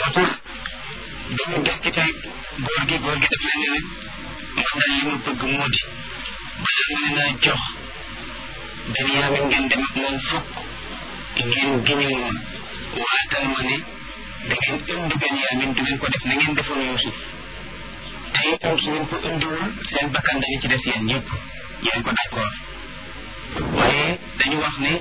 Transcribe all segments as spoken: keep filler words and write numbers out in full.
tax dañu gis ci tey góor gi góor gi daf leen ne man daal li ma bëgg moo di balaa ma leen a jox Benyamin ngeen dem ak moom fukk ngeen giñal ma waatal ma ne da ngeen indi Benyamin du ngeen ko def na ngeen defoon Yuusuf te itam su ngeen ko indiwul seen bakkan dañu ci des yéen ñëpp yéen ko d'accord waaye dañu wax ne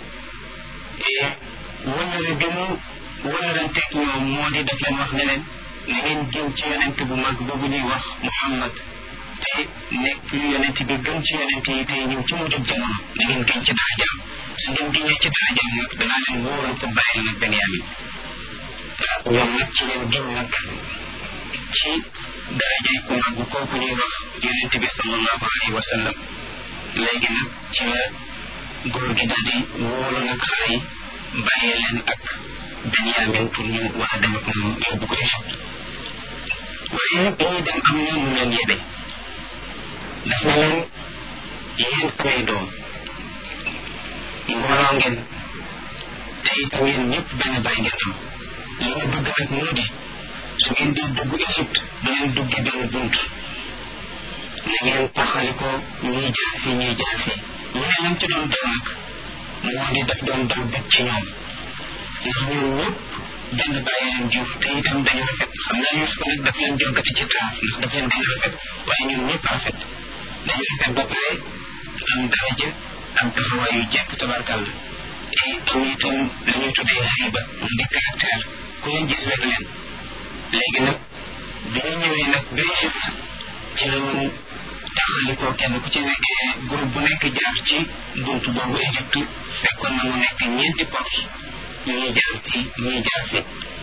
wëllëre bi mu wëllëranteeg ñoom moo di def leen wax ne leen na ngeen jëm ci yonent bu mag boobu ñuy wax Muhammad te nekk yonent bi gën ci yonent yi tey ñëw ci mujjub jamono na ngeen gën ci darajaam su ngeen giñee ci darajaam nag danaa leen wóoral ko bàyyil nag Benyamin ñoom nag ci leen giñ nag ci darajay ku mag kooku ñuy wax yonent bi sallallahu alayhi wa sallam léegi nag ci la góor gi daal di wóolu nag xale yi bàyyee leen ak Benyamin pour ñu war a dem ak moom yóbbu ko Égypte waaye bi ñuy dem am na mu leen yebe daf na leen yéen samay doom mbooloo ngeen te itam yéen ñëpp benn bàyyi ngeen am li ma bëgg nag moo di su ngeen di dugg Égypte du ngeen duggi benn bunt na ngeen taxali ko ñuy jaar fii ñuy jaar fii mu ne lam ci doon daw nag moo di daf doon daw bëgg ci ñoom ndax ñoom ñëpp benn bàyyi leen jur te itam dañu rafet xam naa Yuusuf nag daf leen jogati ci taar ndax daf leen gën a rafet waaye ñoom ñëpp rafet dañu rafet ba pare am daraja am taxawaay yu jekk tabarkàlla et am itam li ñuy tuddee xayba mu di caractère ku leen gis wet leen léegi nag bi ñu ñëwee nag ba Égypte ci la ñu taxalikoo kenn ku ci nekk groupe bu nekk jaar ci buntu boobu Égypte fekkoon na mu nekk ñeenti porte ñuy jaar fii ñuy jaar fii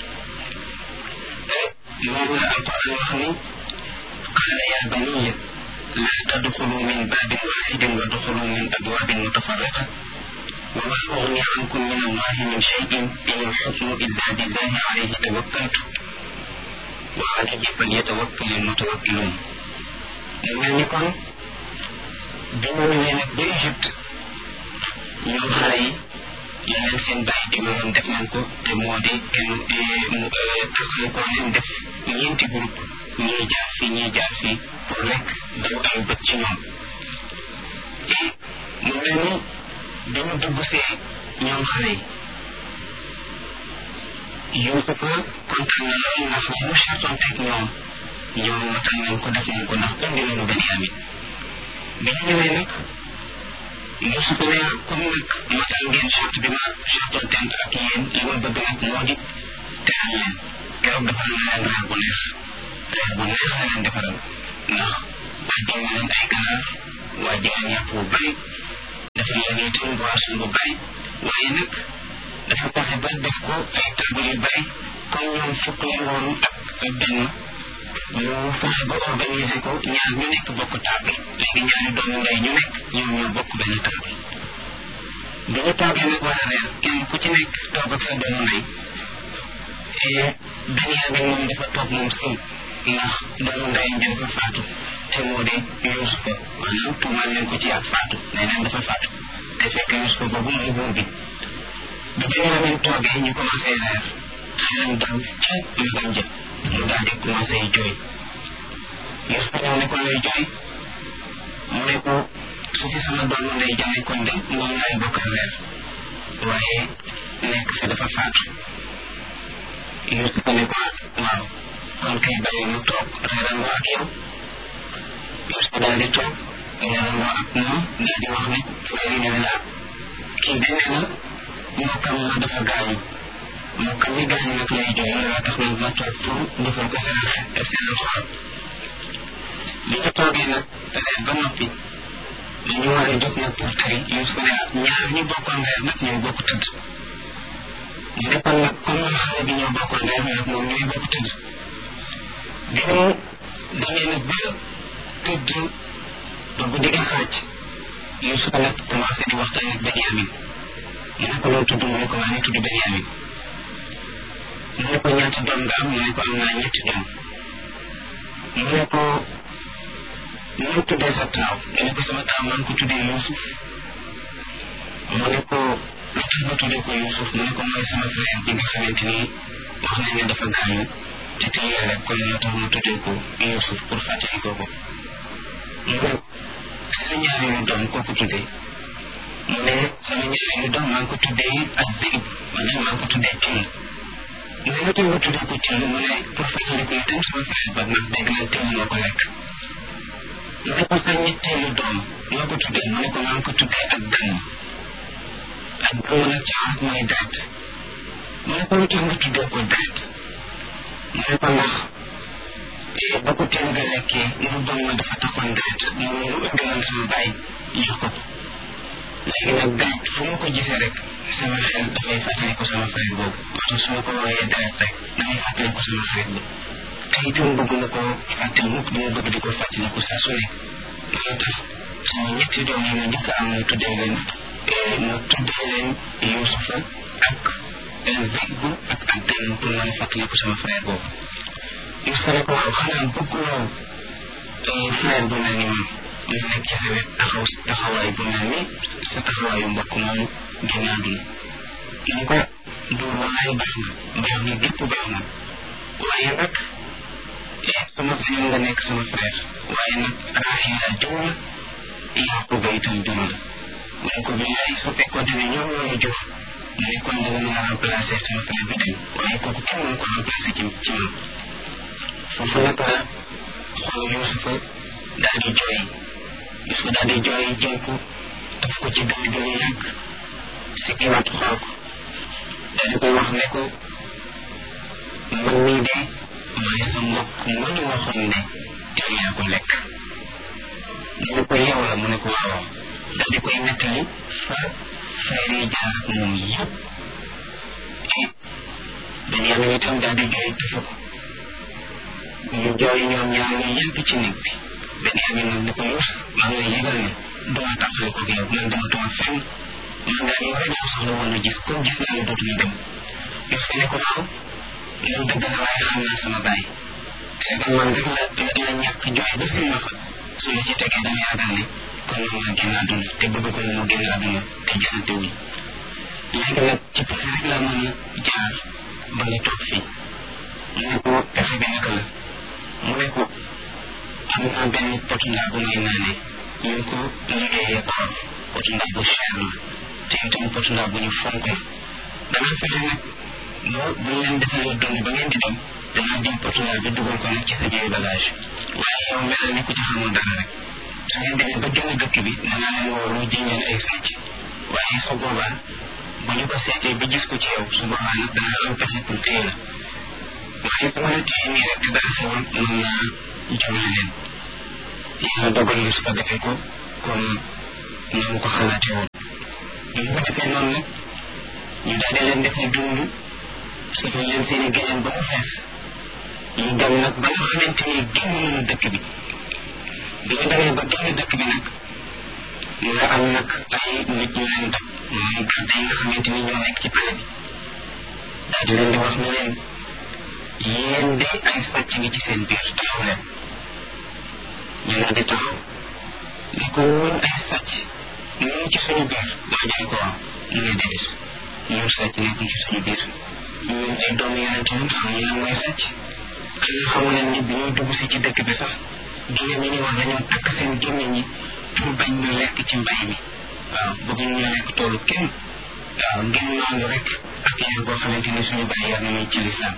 moom la alquran wax ni qaala yaa baniya laa tadxulu min baabin waaxidin wa duxulu min abwaabin mutafarriqa wa maa ugni ankum min allahi min cheyin in alxukmu illa lillahi alayhi tawakkaltu wa alayhi falyatawakkali almutawakkiluun mu mel ni kon bi mu ñëwee nag ba Égypte ñoom xale yi yeneen seen bàyyi digaloon def nañ ko te moo di kenn mu taxal ko leen def ñeenti groupe ñuy jaar fii ñuy jaar fii pour rek daw ay bët ci ñoom te mu mel ni dañu dugg see ñoom xale yi Yuusufa kontaan na lool ndax li mu chartoon teg ñoom ñoom matal nañ ko def nañ ko ndax indi nañu Benyamin bi ñu ñëwee nag Yuusuf ne comme nag matal ngeen charte bi ma chartoon tent ak yéen li ma bëgg nag moo di teral leen keroog defal na leen reer bu neex reer bu neex la leen defaral ndax wàjjal na leen ay ganaar wàjjal leen yàpp bu bari defal leen itam boisson bu bari waaye nag dafa fexe ba def ko ay table yu bari comme ñoom fukk leen woon ak benn ñu fexe ba organiser ko ñaar ñu nekk bokk table léegi ñaari doomu ndey ñu nekk ñoom ñoo bokk benn table bi ñu toogee nag war a reer kenn ku ci nekk toog ak sa doomu ndey Benyamin moom dafa toog moom si ndax doomu ndeyam ja dafa faatu te moo di Yuusufa maanaam tuumaal leen ko ci ak faatu nee neen dafa faatu te fekk Yuusufa boobu mooy buur bi bi Benyamin toogee ñu commencé reer xelam daw ca magam ja mu daal di commencé jooy Yuusufa ñëw ne ko lay jooy mu ne ko su fi sama doomu ndey ja nekkoon de moom laay bokkal reer waaye nekk fi dafa faatu Yuusufa ne ko waaw kon kay bàyyi mu toog reerandoo ak yow Yuusufa daal di toog reerandoo ak moom daal di wax ne frère yi ne la kii de nee na mbokkam ma dafa gaañu mbokkam mi gaañu nag lay jooy looloo tax nag ma toog pour defal ko seen seen xol li ñu toogee nag reer ba noppi ñu war a jóg nag pour tëri Yuusufa ne ñaar ñu bokkoon reer nag ñoo bokk tëdd ñu nekkoon nag comme xale bi ñoo bokkoon reer nag moom ñooy bokk tëdd bi mu demee nag ba tëdd ba guddi gi xaaj Yuusufa nag commencé di waxtaan ak Benyamin mu ne ko loo tudd mu ne ko maa ngi tudd Benyamin mu ne ko ñaata doom nga am mu ne ko am naa ñetti doom mu ne ko mu tuddee sa taaw mu ne ko sama taaw maa ngi ko tuddee Yuusuf mu ne ko lu tax nga tuddee ko Yuusuf mu ne ko mooy sama frère bi nga xamante ni wax nañ ne dafa gaañu te tëye rek kon moo tax mu tuddee ko Yuusuf pour fàttali ko ko mu ne sa ñaareelu doom koo ko tuddee mu ne sama ñaareelu doom maa ngi ko tuddee ak dégg maanaam maa ngi ko tuddee till mu ne nga nga tuddee ko till mu ne pour fàttali ko itam sama frère ba ndax dégg na till moo ko lekk mu ne ko sa ñetteelu doom moo ko tuddee mu ne ko maa ngi ko tuddee ak dënn ak dënn nag ci arab mooy deret mu ne ko lu tax nga tuddee ko deret mu ne ko ndax ba ko till ga lekkee mu bon ma dafa taxoon deret mu indiloon sama baay jox ko léegi nag deret fu ma ko gisee rek sama xel dafay fàttali ko sama frère boobu moo tax su ma ko wooyee deret rek damay fàttali ko sama frère bi te itam bëgg na ko fàttali mukk dama bëgg di ko fàttali ko saa su nekk loolu tax sama ñetti doom yi ma njëkk am mu tuddee leen mu tuddee leen Yuusufa ak Zeybu ak ak Dënn pour mën a fàttali ko sama frère boobu Yuusufa ne ko waaw xanaa bëgguloo frère bu mel ni man mu nekk ci sa wet taxaw taxawaay bu mel ni sa taxawaayu mbokk moomu génn àdduna mu ko du walaay baax na baax na gépp baax na waaye nag sama sañoon nga nekk sama frère waaye nag Raaxila jur la Yaquba itam jur la mu ne ko billaay su fekkoonte ne ñoom ñoo ñu jur mu ne kon danga mën a remplacer sama frère bi dem waaye kooku kenn mënu ko remplacer ci ci man foofu nag la xool Yuusufa daal di jooy Yuusufa daal di jooy jël ko daf ko ci dënn bi lu yàgg si kiwaat xool ko daal di koy wax ne ko man mii de mooy sa mbokk ma ñu waxoon ne teel yaa ko lekk mu ne ko yow la mu ne ko waaw daal di koy nettali fa frère yi jaar ak moom yëpp et Benyamin itam daal di jooy tëfu ko ñu jooy ñoom ñaar ñu yàgg ci néeg bi Benyamin nag ne ko Yuusuf maa ngi lay yëgal ne duma taxale ko yow man dematuma fenn man daal yow rek laa soxla woon a gis comme gis naa ne dootuma dem Yuusuf ne ko waaw loolu dëgg la waaye xam naa sama baay c'est que man rek la la ñàkk jooy ba si ma fa su ma ci tegee dama yaakaar ne kon moom maa génn àdduna te bëgg ko mu génn àdduna te gisante wuñ léegi nag ci pexe rek laa mën a jaar ba nga toog fii mu ne ko pexe bi naka la mu ne ko am naa benn potu ndaa bu may naanee ñu ngi ko liggéeyee koor potu ndaa bu cher la te itam potu ndaa bu ñu fonk la danaa fexe nag boo bu ñu leen defalee dund ba ngeen di dem danaa jël potu ndaa bi dugal ko nag ci sa biir bagage waaye yow mel ni ku ci xamul dara rek su ngeen demee ba génn dëkk bi danaa leen woo ñu jiñ leen ay sàcc waaye su boobaa bu ñu ko seetee ba gis ko ci yow su boobaa nag danaa am pexe pour téye la waaye su ma la téye nii rek te dara xewal mën naa jumle leen yàlla dogal li su ko defee ko comme na mu ko xalaatee woon ñu ko defee noonu nag ñu daal di leen defee dund surtout leen seeni géneen ba mu fees ñu dem nag ba nga xamante ni génn nañu dëkk bi bi ñu demee ba génn dëkk bi nag nga am nag ay nit ñu leen dab mooy garde yi nga xamante ni ñoo nekk ci pale bi daal di leen di wax ne leen yéen de ay sàcc ngi ci seen biir taxaw leen ñu daal di taxaw ne ko ñun ay sàcc ñu ngi ci suñu biir waa jaay ko waaw mu ne déedéet ñun sàcc nekkuñ ci suñu biir ñun ay doomu yonente ñun xamuñu lan mooy sàcc xanaa xamu leen ni bi ñuy dugg si ci dëkk bi sax jigéen ñi ñu wax dañoo takk seen gémmiñ ñi pour bañ ñu lekk ci mbay mi waaw bëgguñu ñu lekk toolu kenn waaw ngeen maandu rek ak yar boo xamante ni suñu bàyyi yar nañu ci lislaam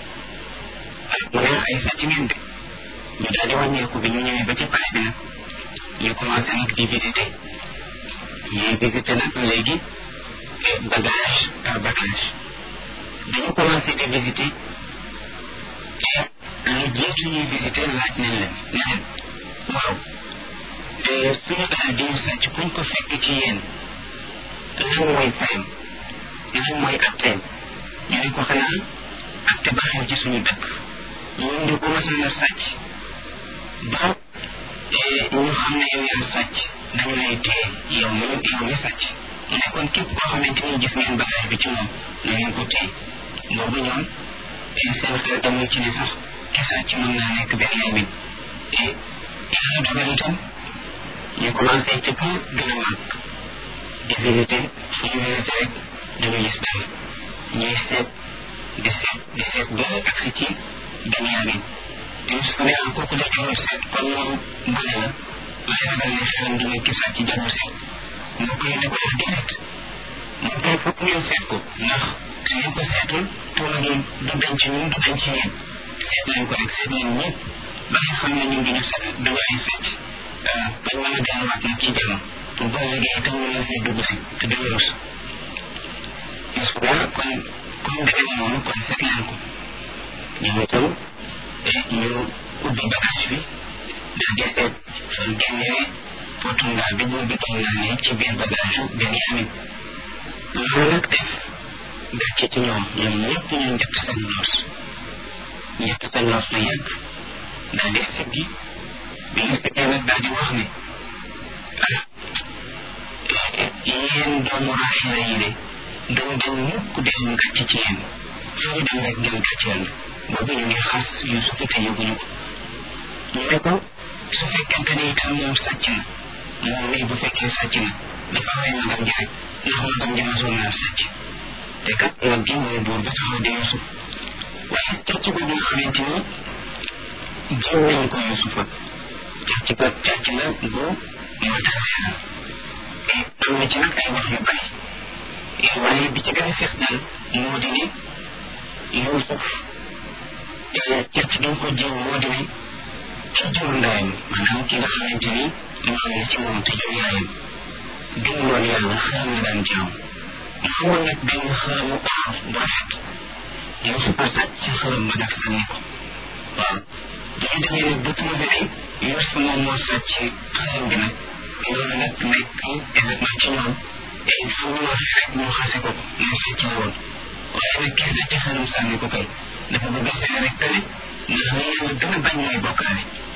mu ne ay sàcc ngeen de ñu daal di wàññeeku bi ñu ñëwee ba ci pale bi nag ñu commencé nag di visiter ñuy visiter nag léegi bagage par bagage dañu commencé di visiter lu jiitu ñuy visiter laaj nañ leen ne leen waaw suñu alal ji ñu sàcc kuñ ko fekk ci yéen lan mooy fayam lan mooy atteem ñu ne ko xanaa atte ba xew ci suñu dëkk ñun di ko masal a sàcc ba ñu xam ne yow yaa sàcc dañu lay téye yow mi yow mi sàcc mu ne kon képp koo xamante ni gis ngeen bagage bi ci moom na ngeen ko téye boobu ñoom seen xel demul ci ne sax ki sàcc mën naa nekk benn yamin yàlla dogal itam ñu commencé ci ko gën a màgg di visiter fu ñu visiter rek dañu gis dara ñuy seet di seet di seet ba agsi ci Benyamin Yuusuf ne ah kooku de jarul seet kon moom gone la waaye ragal ne xelam du nekk saa ci jarul seet moo koy ne ko déedéet moom kay foog ngeen seet ko ndax su ngeen ko seetul tuuma gi du dañ ci ñun du dañ ci yéen seet leen ko rek seet leen ñëpp ba nga xam ne ñun duñu seet duñu ay seet bañ mën a delluwaat nag ci jàmm pour boo liggéey itam ñu leen fi dugg si te duñu rus Yuusuf daal kon comme demee noonu kon seet leen ko ñoom itam ñu ubbi bagage bi daal di seet fan génnee potundaa bi buur bi doon naa ne ci biir bagage yu Benyamin loolu nag def gàcce ci ñoom ñoom ñëpp ñu njëkk seen noos njëkk seen noos lu yàgg daal di siggi bi ñu siggee nag daal di wax ne yéen doomu Raaxila yi de dama dem mukk dem gàcce ci yéen fu ñu dem rek ngeen gàcceel boobu ñu ngi xas Yuusuf te yëguñu ko ñu ne ko su fekkente ne itam moom sàcc na moom nii bu fekkee sàcc na dafa rey magam ji rek ndax magam ji masoon naa sàcc te kat mag gi mooy buur ba taxaw di Yuusuf waaye càcc boobu nga xamante ni jiw nañ ko Yuusufa càcc ko càcc na bu matériel te am na ci nag ay wax yu bari waaye bi ci gën a fees daal moo di ne Yuusuf càcc gi ko jiw moo di ne ki jur ndayam maanaam ki nga xamante ni maam la ci moom te jur yaayam gëmuloon yàlla xaram la daan jaam mu xamoon nag benn xaramu or bu rafet Yuusuf a sàcc ci xaram ba nag sànni ko waaw dañu demee nag ba trouvé ne Yuusuf moom moo sàcc xaram bi nag loolu nag nekk événement ci ñoom et fu ñu wax rek ñu xase ko mu sàcc la woon waaye nag ki sàcc xaram sànni ko kay dafa bëgg a seen rek tane ndax li yàlla gën a bañ mooy bokkaale